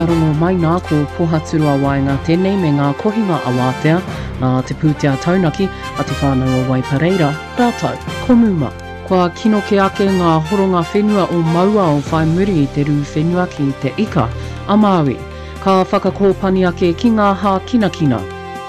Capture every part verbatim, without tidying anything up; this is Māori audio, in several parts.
Rongo mai nā ko pohaturua waenga tēnei me ngā kohinga awatea, ngā te pūtea taunaki a te whānau o Waipareira, rātau, komuma. Kua kino ke ake ngā horonga whenua o maua o whai muri i te rū whenua ki te ika, a Māori. Ka whakakōpani ake ki ngā hā kinakina.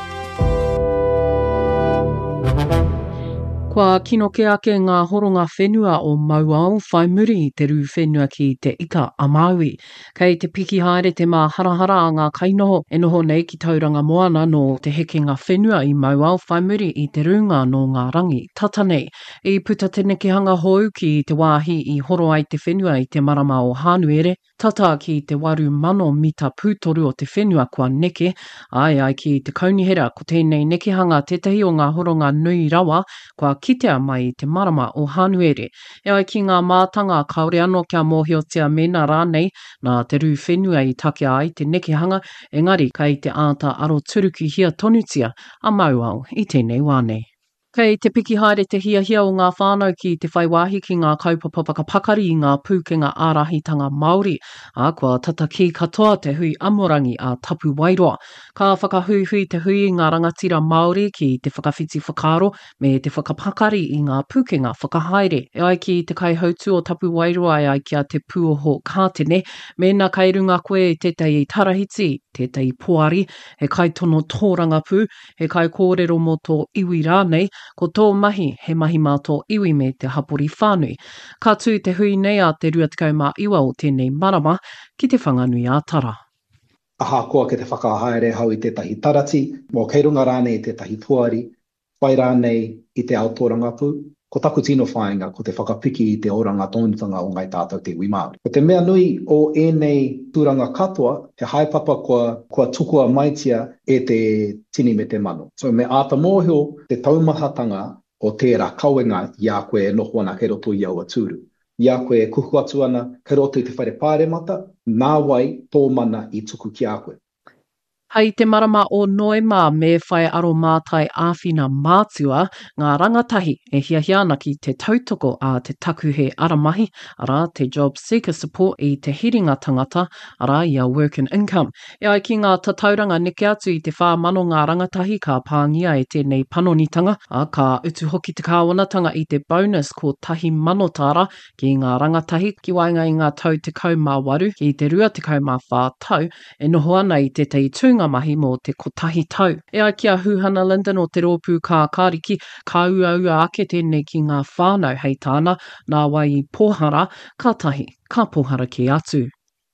Kua kino ke ake ngā horonga whenua o maua o whai muri i te rū whenua ki te ika a Māui. Kei te piki haere te mā harahara a ngā kainoho e noho nei ki tauranga moana no te hekenga whenua i maua o whai muri i te runga no ngā rangi. Tata nei, i puta te nekehanga hou ki te wāhi i horo ai te whenua i te marama o Hānuere, tata ki te waru mano mita pūtoru o te whenua kua neke, ai ai ki te kaunihera ko tēnei nekehanga tetahi o ngā horonga nui rawa, kua kitea mai i te marama o Hānuere. E ai ki ngā mātanga kaore anō kia mōhiotia mena rānei nā te rū whenua i take ai te nekehanga, engari kei te āta aro turuki hia tonutia a Mauao i tēnei wānei. Kei te piki haere te hiahia o ngā whānau ki te whaiwahi ki ngā kaupapa pakapakari i ngā pūkenga ārahitanga Māori, a kua tata ki katoa te hui amorangi a Tapu Wairoa. Ka whakahuihui te hui i ngā rangatira Māori ki te whakawhiti whakaaro me te whakapakari i ngā pūkenga whakahaere. E ai ki te kai hautu o Tapu Wairoa e ai kia te pūoho kātene, mena kai runga koe i tētai tarahiti, tētai poari, he kai tono tōranga pū, he kai kōrero mo tō iwi rānei, ko tō mahi he mahi mā tō iwi me te hapori whānui. Ka tū te hui nei a te rua tekau mā iwa o tēnei marama ki te whanganui a tara. Aha koa ke te whakahaere hau i tētahi tarati, mō kei runga rānei i tētahi puari, whai rānei i te aotōranga pū, ko taku tino whāinga ko te whakapiki i te oranga tōnutanga o ngai tātou te iwi Māori. Ko te mea nui o ēnei tūranga katoa, he haepapa kua, kua tukua maitia e te tini me te mano. So me āta mōhio te taumahatanga o tērā kauenga i a koe e noho ana kei roto i aua tūru. I a koe e kuhu atu ana kei roto i te whaire pāremata, nā wai tō mana i tuku ki a koe. Hei te marama o Noema me whai aro mātai āwhina mātua, ngā rangatahi e hiahia ana ki te tautoko a te taku he aramahi, ara te job seeker support i te hiringa tangata, ara i a work and income. E ai ki ngā tatauranga neke atu i te whāmano ngā rangatahi ka pāngia e tēnei panonitanga, a ka utu hoki te kāwanatanga i te bonus ko tahi manotara ki ngā rangatahi ki wainga i ngā tau te kau mā waru ki te rua te kau mā whā tau, e noho ana i te tei tūnga mahi mō te kotahi tau. E ai kia Huhana Linden o te rōpū kā kāriki, ka ua ua ake tēnei ki ngā whānau hei tāna, nā wai i pōhara, ka tahi, ka pōhara ki atu.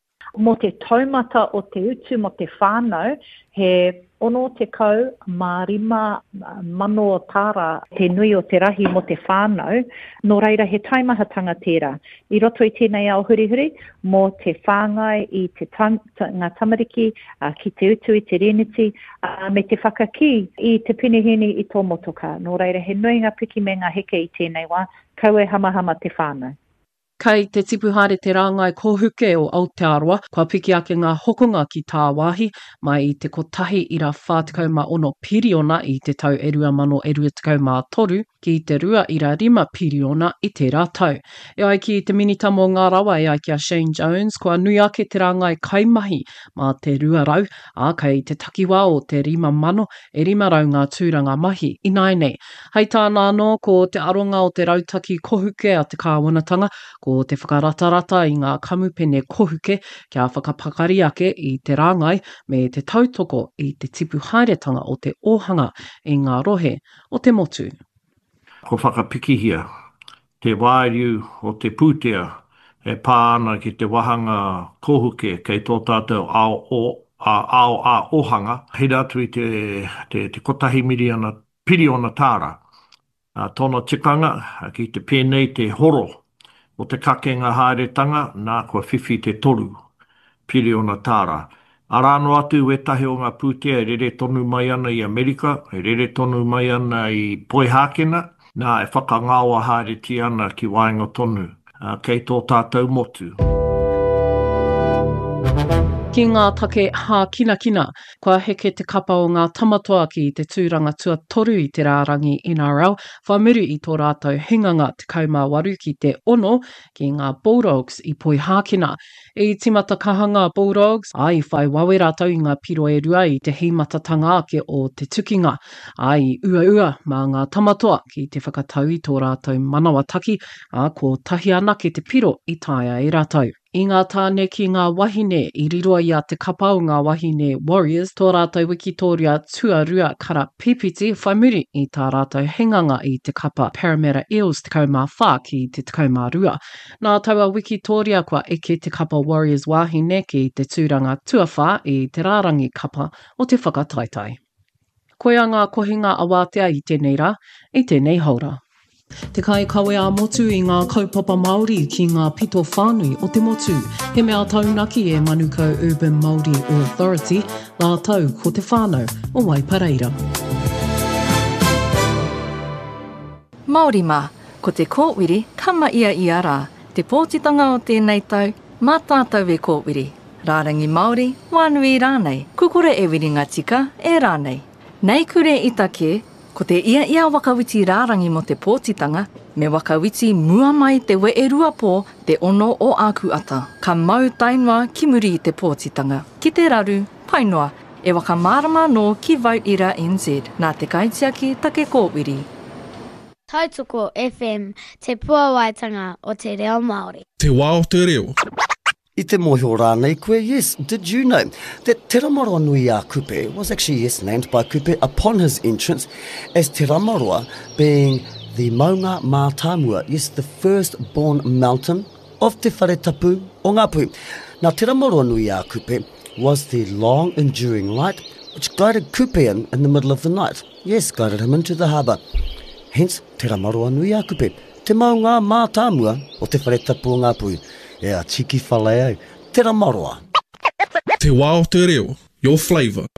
Mō te taumata o te utu mo te whānau, he ono te kau mārima mano o tāra te nui o te rahi mo te whānau, no reira he taimahatanga tērā. I roto i tēnei ao hurihuri, mō te whāngai i te tam, ta, ngā tamariki, uh, ki te utu i te reneti, uh, me te whakaki i te pinihini i tō motoka. No reira he nui ngā piki me ngā heke i tēnei wā, kau e hamahama te whānau. Kei te tipu haere te rāngai kōhuke o Aotearoa, kua piki ake ngā hokonga ki tā wāhi, mai i te kotahi ira whātikau mā ono piriona i te tau e rua mano e rua tikau mā toru, ki te rua ira rima piriona i te rātau. E ai ki te minita mō ngā rawa e ai ki a Shane Jones, kua nui ake te rāngai kaimahi mā te rua rau, a kei te takiwā o te rima mano e rima rau ngā tūranga mahi i nai nei. Hei tāna anō ko te aronga o te rautaki kohuke a te kāwanatanga, ko te whakaratarata i ngā kamupene kohuke kia whakapakari ake i te rāngai me te tautoko i te tipu haeretanga o te ohanga i ngā rohe o te motu. Ko whakapikihia, te wāriu o te pūtea e pāna ki te wahanga kohuke kei tō tātou ao o a ao a ohanga. Hira atu i te, te, te kotahi miriona piriona tāra. A tōna tikanga ki te pēnei te horo o te kakenga haeretanga nā kua whiwhi te toru piriona tāra. Arano atu e tahi o ngā pūtea e rere tonu mai ana i Amerika, e rere tonu mai ana i Poihākena, nā e whakangaua haereti ana ki wainga tonu, uh, kei tō tātou motu. Ki ngā take hā kina kina, kua heke te kapa o ngā tamatoa ki te tūranga tua toru i te rārangi N R L, whamuru i tō rātou hinganga te kaumā waru ki te ono ki ngā Bulldogs i Poihākena. I timata kahanga Bulldogs, ai whai wawe rātou i ngā piro e rua i te heimatatanga ake o te tukinga. Ai ua ua mā ngā tamatoa ki te whakatau i tō rātou manawa taki, a ko tahi ana ke te piro i taia i rātou. I ngā tāne ki ngā wahine, i riroa i a te kapa o ngā wahine Warriors, tō rātou Wikitoria tuarua kara pipiti whai muri i tā rātou henganga i te kapa Parramatta Eels te kaumā whā ki te te kaumā rua. Nā taua Wikitoria kua eke te kapa Warriors wahine ki te tūranga tuawhā i te rārangi kapa o te whakataitai. Koia ngā kohinga awātea i tēnei rā, i tēnei haura. Te kai kawe a motu i ngā kaupapa Māori ki ngā pito whānui o te motu. He mea taunaki e Manukau Urban Māori Authority, la tau ko te whānau o Waipareira. Māori mā, ko te kōwiri kama ia ia rā. Te pōtitanga o tēnei tau, mā tātou e kōwiri. Rārangi Māori, wānui rānei. Kukore e wiringa tika e rānei. Nei kure i take, ko te ia ia wakawiti rārangi mo te pōtitanga, me wakawiti mua mai te we e rua pō te ono o āku ata. Ka mau tainua ki muri i te pōtitanga. Ki te raru, painoa, e waka marama no ki Vote Ira N Z, nā te kaitiaki take kōwiri. Tautoko F M, te puawaitanga o te reo Māori. Te wā o te reo. I te mōhio rānei koe, yes, did you know that Te Ramaroa Nui a Kupe was actually, yes, named by Kupe upon his entrance as Te Ramaroa, being the Maunga Mātāmua, yes, the first-born mountain of Te Whare Tapu o Ngāpui. Now, Te Ramaroa Nui a Kupe was the long-enduring light which guided Kupe in, in the middle of the night. Yes, guided him into the harbour. Hence, Te Ramaroa Nui a Kupe, Te Maunga Mātāmua o Te Whare Tapu o Ngāpui. E a tiki whale au, Te Ramaroa. Te wā o te reo, your flavour.